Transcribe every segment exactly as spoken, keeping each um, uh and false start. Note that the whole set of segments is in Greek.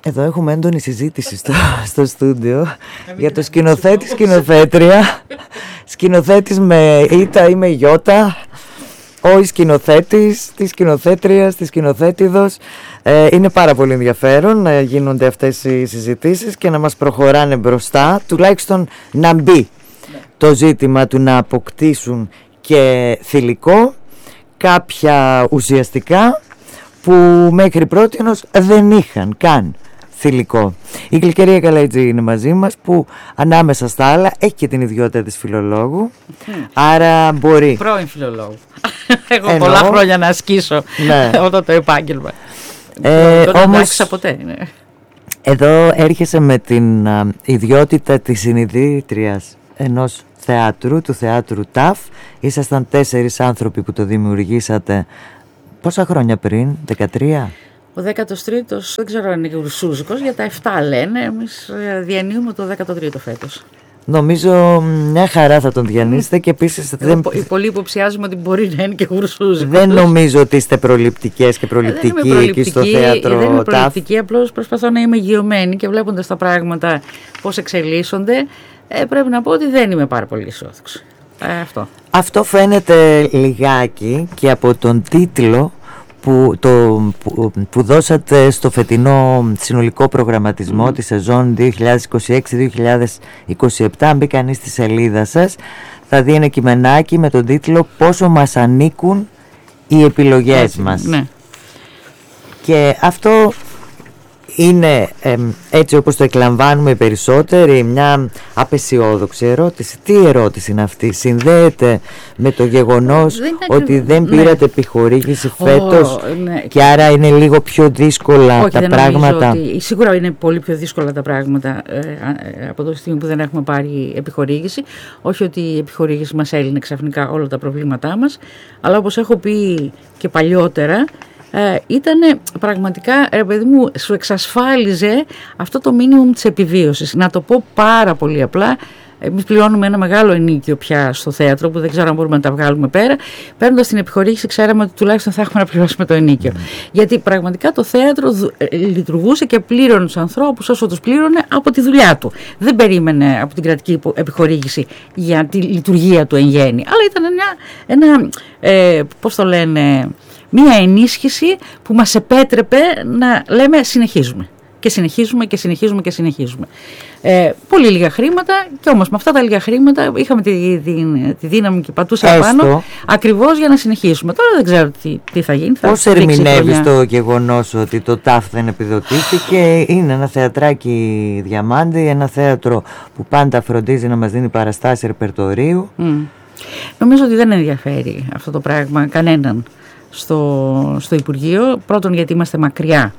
Εδώ έχουμε έντονη συζήτηση στο, στο στούντιο για το σκηνοθέτη, σκηνοθέτρια. Σκηνοθέτης με ήττα ή με γιώτα. Ο σκηνοθέτης, τη σκηνοθέτρια, τη σκηνοθέτηδος. Ε, είναι πάρα πολύ ενδιαφέρον να γίνονται αυτές οι συζητήσεις και να μας προχωράνε μπροστά, τουλάχιστον να μπει ναι. το ζήτημα του να αποκτήσουν και θηλυκό κάποια ουσιαστικά που μέχρι πρότινος δεν είχαν καν θηλυκό. Η Γλυκερία Καλαϊτζή είναι μαζί μας, που ανάμεσα στα άλλα έχει και την ιδιότητα της φιλολόγου, mm. άρα μπορεί. Πρώην φιλολόγου. Έχω Εννοώ. πολλά χρόνια να ασκήσω ναι. αυτό το επάγγελμα. Ε, το όμως ποτέ. Ναι. Εδώ έρχεσαι με την α, ιδιότητα της συνειδήτριας ενός θεάτρου, του θεάτρου ΤΑΦ. Ήσασταν τέσσερις άνθρωποι που το δημιουργήσατε. Πόσα χρόνια πριν, δεκατρία? Ο δέκατος τρίτος, δεν ξέρω αν είναι γουρσούζικος, για τα εφτά λένε, εμείς διανύουμε το δέκατο τρίτο φέτος. Νομίζω μια χαρά θα τον διανύσετε και επίσης δεν... Πολλοί υποψιάζουμε ότι μπορεί να είναι και γουρσούζικος. Δεν νομίζω ότι είστε προληπτικές και προληπτικοί εκεί στο θέατρο. Δεν είμαι προληπτική, απλώς προσπαθώ να είμαι γειωμένη και βλέποντας τα πράγματα πώς εξελίσσονται, ε, πρέπει να πω ότι δεν είμαι πάρα πολύ αισιόδοξη. Ε, αυτό. Αυτό φαίνεται λιγάκι και από τον τίτλο Που, το, που, που δώσατε στο φετινό συνολικό προγραμματισμό mm. τη σεζόν δύο χιλιάδες είκοσι έξι δύο χιλιάδες είκοσι επτά. Αν μπει κανείς στη σελίδα σας, θα δει ένα κειμενάκι με τον τίτλο «Πόσο μας ανήκουν οι επιλογές έτσι, μας». Ναι. Και αυτό είναι ε, έτσι όπως το εκλαμβάνουμε οι περισσότεροι, μια απεσιόδοξη ερώτηση. Τι ερώτηση είναι αυτή? Συνδέεται με το γεγονός δεν ότι δεν πήρατε ναι. επιχορήγηση φέτος oh, ναι. και άρα είναι λίγο πιο δύσκολα Όχι, τα δεν πράγματα? Ότι, σίγουρα είναι πολύ πιο δύσκολα τα πράγματα ε, ε, από το στιγμή που δεν έχουμε πάρει επιχορήγηση. Όχι ότι η επιχορήγηση μας έλυνε ξαφνικά όλα τα προβλήματά μας, αλλά όπως έχω πει και παλιότερα, Ε, ήτανε πραγματικά, ρε παιδί μου, σου εξασφάλιζε αυτό το μίνιμουμ της επιβίωσης. Να το πω πάρα πολύ απλά, εμείς πληρώνουμε ένα μεγάλο ενίκιο πια στο θέατρο, που δεν ξέρω αν μπορούμε να τα βγάλουμε πέρα. Παίρνοντας την επιχορήγηση, ξέραμε ότι τουλάχιστον θα έχουμε να πληρώσουμε το ενίκιο. Mm. Γιατί πραγματικά το θέατρο δου, ε, λειτουργούσε και πλήρωνε τους ανθρώπους όσο τους πλήρωνε από τη δουλειά του. Δεν περίμενε από την κρατική επιχορήγηση για τη λειτουργία του εν γέννη. Αλλά ήταν μια, ένα, ε, πώς το λένε, μια ενίσχυση που μας επέτρεπε να λέμε συνεχίζουμε. Και συνεχίζουμε και συνεχίζουμε και συνεχίζουμε. Ε, πολύ λίγα χρήματα, και όμως με αυτά τα λίγα χρήματα είχαμε τη, τη, τη δύναμη και πατούσαμε πάνω ακριβώς για να συνεχίσουμε. Τώρα δεν ξέρω τι, τι θα γίνει. Πώς ερμηνεύεις το γεγονός ότι το ΤΑΦ δεν επιδοτήθηκε? Είναι ένα θεατράκι Διαμάντη, ένα θέατρο που πάντα φροντίζει να μας δίνει παραστάσεις ρεπερτορίου. Mm. Νομίζω ότι δεν ενδιαφέρει αυτό το πράγμα κανέναν στο, στο Υπουργείο. Πρώτον, γιατί είμαστε μακριά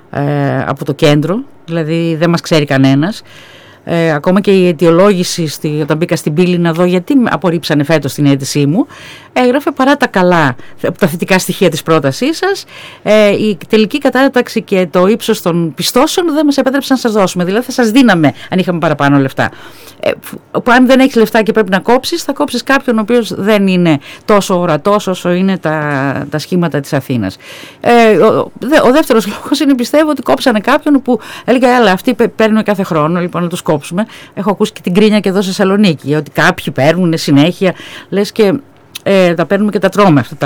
ε, από το κέντρο, δηλαδή δεν μας ξέρει κανένας. Ε, ακόμα και η αιτιολόγηση στη, όταν μπήκα στην πύλη να δω γιατί απορρίψανε φέτος την αίτησή μου, έγραφε παρά τα καλά, τα θετικά στοιχεία της πρότασής σας, ε, η τελική κατάταξη και το ύψος των πιστώσεων δεν μας επέτρεψαν να σας δώσουμε. Δηλαδή θα σας δίναμε αν είχαμε παραπάνω λεφτά. Ε, που αν δεν έχεις λεφτά και πρέπει να κόψεις, θα κόψεις κάποιον ο οποίος δεν είναι τόσο ορατός όσο είναι τα, τα σχήματα της Αθήνας. Ε, ο, ο δεύτερος λόγος είναι, πιστεύω, ότι κόψανε κάποιον που έλεγε «Έλα, αυτοί παίρνουν κάθε χρόνο, λοιπόν να τους κόψουμε». Έχω ακούσει και την κρίνια και εδώ σε Θεσσαλονίκη, ότι κάποιοι παίρνουν συνέχεια, λες και ε, τα παίρνουμε και τα τρώμε αυτά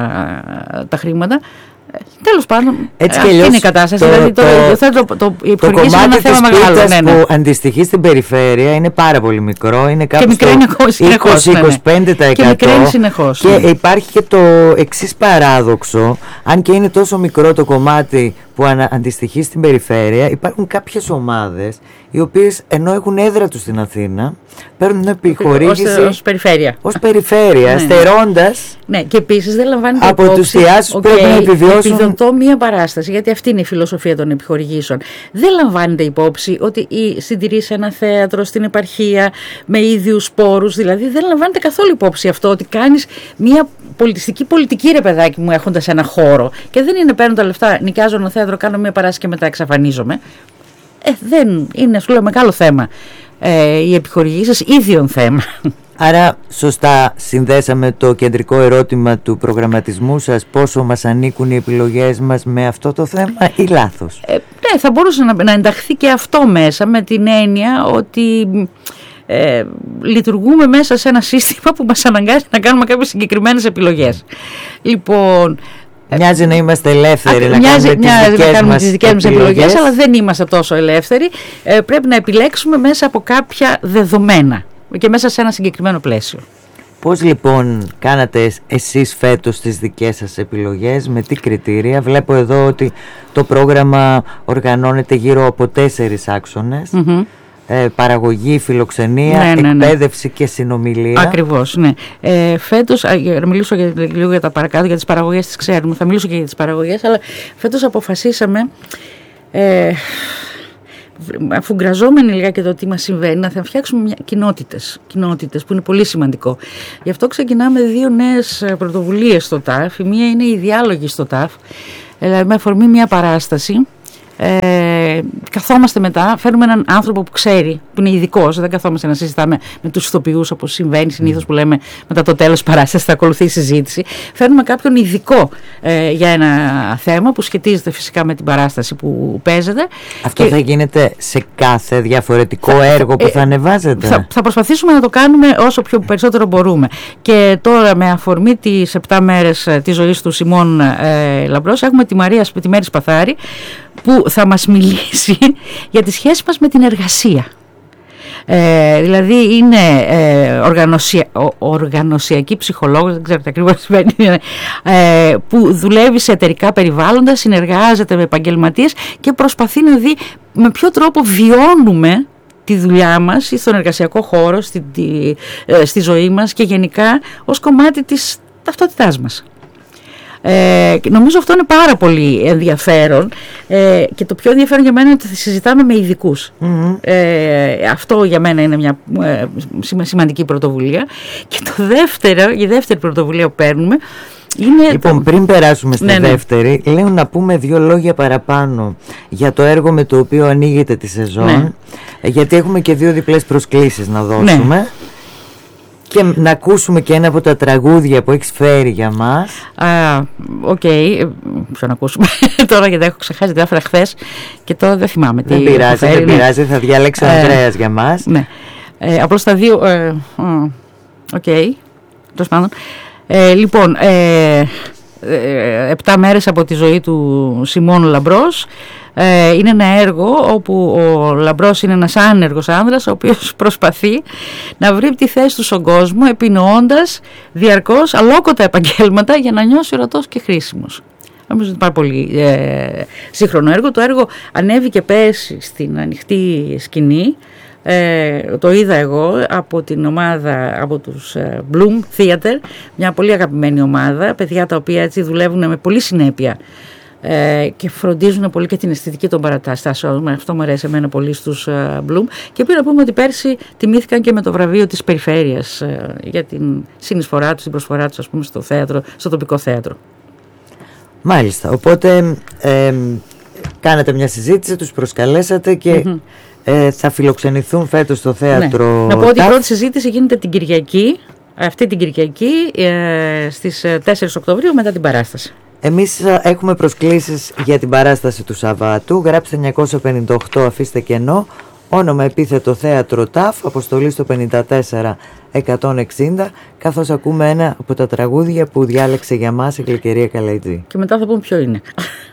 τα, τα χρήματα. Τέλος πάντων, έτσι αυτή είναι η κατάσταση. Το, δηλαδή, το, το, το, το, το, η το κομμάτι της πίτας ναι, ναι. που αντιστοιχεί στην περιφέρεια είναι πάρα πολύ μικρό. Είναι κάπου στο είκοσι με είκοσι πέντε τοις εκατό. Και μικραίνει συνεχώς. Και ναι. υπάρχει και το εξής παράδοξο. Αν και είναι τόσο μικρό το κομμάτι που αντιστοιχεί στην περιφέρεια, υπάρχουν κάποιες ομάδες οι οποίες, ενώ έχουν έδρα τους στην Αθήνα, παίρνουν επιχορήγηση ως περιφέρεια, ως περιφέρεια ναι. στερώντας ναι, και επίσης δεν λαμβάνεται από τους θεάτρους που πρέπει να επιβιώσουν. Επιδοτώ μία παράσταση, γιατί αυτή είναι η φιλοσοφία των επιχορηγήσεων. Δεν λαμβάνεται υπόψη ότι συντηρείς ένα θέατρο στην επαρχία με ίδιους πόρους, δηλαδή δεν λαμβάνεται καθόλου υπόψη αυτό ότι κάνεις μία πολιτιστική πολιτική, ρε παιδάκι μου, έχοντας ένα χώρο. Και δεν είναι παίρνω τα λεφτά, νοικιάζω ένα θέατρο, κάνω μία παράσταση και μετά εξαφανίζομαι. Ε, δεν είναι, σου λέω, μεγάλο θέμα. Ε, οι επιχορηγήσεις ίδιον θέμα. Άρα σωστά συνδέσαμε το κεντρικό ερώτημα του προγραμματισμού σας, πόσο μας ανήκουν οι επιλογές μας, με αυτό το θέμα, ή λάθος? Ε, Ναι, θα μπορούσε να, να ενταχθεί και αυτό μέσα, με την έννοια ότι ε, λειτουργούμε μέσα σε ένα σύστημα που μας αναγκάζει να κάνουμε κάποιες συγκεκριμένες επιλογές. Λοιπόν, μοιάζει να είμαστε ελεύθεροι α, να μοιάζει, κάνουμε, μοιάζει τις, δικές να κάνουμε μας τις δικές μας επιλογές, επιλογές, αλλά δεν είμαστε τόσο ελεύθεροι. Ε, πρέπει να επιλέξουμε μέσα από κάποια δεδομένα και μέσα σε ένα συγκεκριμένο πλαίσιο. Πώς λοιπόν κάνατε εσείς φέτος τις δικές σας επιλογές, με τι κριτήρια? Βλέπω εδώ ότι το πρόγραμμα οργανώνεται γύρω από τέσσερις άξονες. Mm-hmm. Ε, παραγωγή, φιλοξενία, ναι, ναι, ναι. εκπαίδευση και συνομιλία. Ακριβώς, ναι. Ε, φέτος, να μιλήσω για, λίγο για τα παρακάτω, για τις παραγωγές τις ξέρουμε, θα μιλήσω και για τις παραγωγές, αλλά φέτος αποφασίσαμε, ε, αφού γκραζόμενοι λιγάκι το τι μας συμβαίνει, να θα φτιάξουμε μια, κοινότητες, κοινότητες που είναι πολύ σημαντικό. Γι' αυτό ξεκινάμε δύο νέες πρωτοβουλίες στο ΤΑΦ. Η μία είναι οι διάλογοι στο ΤΑΦ, ε, με αφορμή μια παράσταση. Ε, καθόμαστε μετά, φέρνουμε έναν άνθρωπο που ξέρει, που είναι ειδικός, δεν καθόμαστε να συζητάμε με τους ηθοποιούς όπως συμβαίνει συνήθως που λέμε μετά το τέλος παράστασης θα ακολουθεί η συζήτηση. Φέρνουμε κάποιον ειδικό ε, για ένα θέμα που σχετίζεται φυσικά με την παράσταση που παίζεται. Αυτό και θα γίνεται σε κάθε διαφορετικό θα, έργο που ε, θα ανεβάζετε? Θα, θα προσπαθήσουμε να το κάνουμε όσο πιο περισσότερο μπορούμε. Και τώρα με αφορμή τις επτά μέρες της ζωής του Σιμών ε, Λαμπρός έχουμε τη Μαρία τη Μέρη Σπαθάρη, που θα μας μιλήσει για τη σχέση μας με την εργασία. Ε, δηλαδή είναι ε, οργανωσια, ο, οργανωσιακή ψυχολόγος, δεν ξέρω τι ακριβώς σημαίνει, ε, που δουλεύει σε εταιρικά περιβάλλοντα, συνεργάζεται με επαγγελματίες και προσπαθεί να δει με ποιο τρόπο βιώνουμε τη δουλειά μας ή στον εργασιακό χώρο, στη, τη, ε, στη ζωή μας και γενικά ως κομμάτι της ταυτότητάς μας. Ε, νομίζω αυτό είναι πάρα πολύ ενδιαφέρον ε, και το πιο ενδιαφέρον για μένα είναι ότι συζητάμε με ειδικούς. Mm-hmm. Ε, αυτό για μένα είναι μια ε, σημαντική πρωτοβουλία. Και το δεύτερο, η δεύτερη πρωτοβουλία που παίρνουμε είναι... Λοιπόν, πριν περάσουμε στη ναι, δεύτερη, ναι. λέω να πούμε δύο λόγια παραπάνω για το έργο με το οποίο ανοίγεται τη σεζόν, ναι. γιατί έχουμε και δύο διπλές προσκλήσεις να δώσουμε. Ναι. Και να ακούσουμε και ένα από τα τραγούδια που έχεις φέρει για μας. Α, οκ, okay. Ποιο να ακούσουμε τώρα, γιατί έχω ξεχάσει διάφορα χθες και τώρα δεν θυμάμαι τι. Δεν πειράζει, φέρει, δεν ναι. πειράζει, θα διαλέξει ο Ανδρέας ε, για μας. Ναι, ε, απλώς τα δύο, οκ, ε, okay. τέλος πάντων. Ε, λοιπόν, ε, ε, επτά μέρες από τη ζωή του Σιμών Λαμπρός. Ε, είναι ένα έργο όπου ο Λαμπρός είναι ένας άνεργος άνδρας ο οποίος προσπαθεί να βρει τη θέση του στον κόσμο επινοώντας διαρκώς αλόκοτα επαγγέλματα για να νιώσει ορατός και χρήσιμος. Νομίζω ότι είναι πάρα πολύ ε, σύγχρονο έργο. Το έργο ανέβηκε πέρσι στην ανοιχτή σκηνή. Ε, το είδα εγώ από την ομάδα, από τους ε, Bloom Theater, μια πολύ αγαπημένη ομάδα, παιδιά τα οποία έτσι δουλεύουν με πολύ συνέπεια ε, και φροντίζουν πολύ και την αισθητική των παραστάσεων. Αυτό μου αρέσει εμένα πολύ στους ε, Bloom. Και πρέπει να πούμε ότι πέρσι τιμήθηκαν και με το βραβείο της Περιφέρειας ε, για την συνεισφορά τους, την προσφορά τους, ας πούμε, στο θέατρο, στο τοπικό θέατρο. Μάλιστα, οπότε ε, κάνατε μια συζήτηση, τους προσκαλέσατε και mm-hmm. ε, θα φιλοξενηθούν φέτος στο θέατρο. Ναι. Να πω ότι η πρώτη συζήτηση γίνεται την Κυριακή, αυτή την Κυριακή ε, στις τέσσερις Οκτωβρίου μετά την παράσταση. Εμείς έχουμε προσκλήσεις για την παράσταση του Σαββάτου. Γράψτε εννιακόσια πενήντα οκτώ, αφήστε κενό, όνομα επίθετο θέατρο ΤΑΦ, αποστολή στο πενήντα τέσσερα εκατόν εξήντα, καθώς ακούμε ένα από τα τραγούδια που διάλεξε για μας η Γλυκερία Καλαϊτζή. Και μετά θα πούμε ποιο είναι.